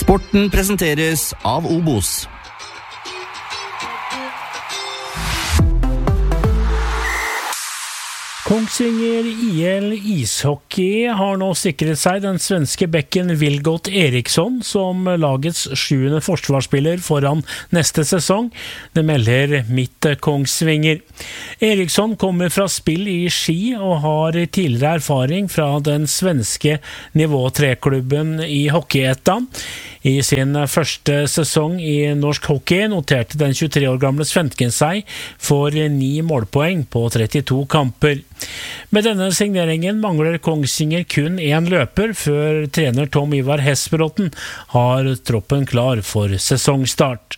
Sporten presenteres av Obos. Kongsvinger IL ishockey har nå sikret seg den svenske bekken Vilgot Eriksson som lagets 7. forsvarsspiller foran neste sesong. Det melder Midt Kongsvinger. Eriksson kommer fra spill i Ski og har tidligere erfaring fra den svenske nivå 3-klubben i Hockeyettan. I sin første sesong i norsk hockey noterte den 23 år gamle svensken seg for 9 målpoeng på 32 kamper. Med denne signeringen mangler Kongsvinger kun 1 løper før trener Tom Ivar Hesperotten har troppen klar for sesongstart.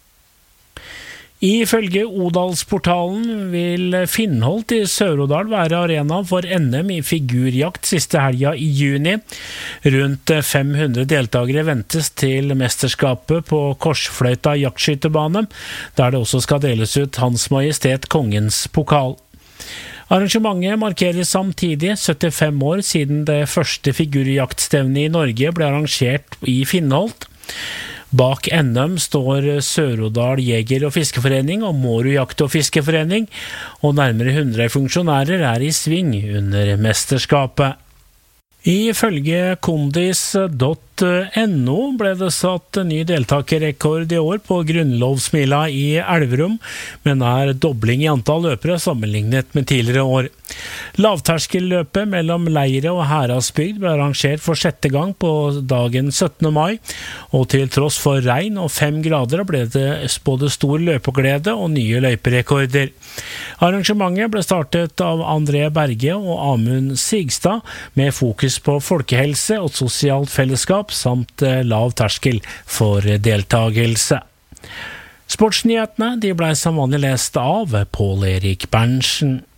Ifølge Odalsportalen vil Finnholt i Sør-Odal være arena for NM i figurjakt siste helga i juni. Rundt 500 deltagere ventes til mesterskapet på Korsfløyta jaktskytebane, der det også skal deles ut Hans Majestet Kongens pokal. Arrangementet markerer samtidig 75 år siden det første figurjaktstevnet i Norge ble arrangert i Finnholt. Bak NM står Sør-Odal Jeger- og Fiskeforening og Mårud Jakt- og Fiskeforening, og nærmere 100 funksjonærer er i sving under mesterskapet. Ifølge kondis.no ble det satt ny deltakerrekord i år på Grunnlovsmila i Elverum, men er dobling i antall løpere sammenlignet med tidligere år. Lavterskelløpet mellom Leire og Heradsbygd ble arrangert for 6. gang på dagen 17. mai, og til tross for regn og 5 grader ble det både stor løpeglede og nye løyperekorder. Arrangementet ble startet av André Berge og Amund Sigstad, med fokus på folkehelse og sosialt fellesskap samt lav terskel for deltagelse. Sportsnyhetene de ble som vanlig lest av Pål Erik Berntsen.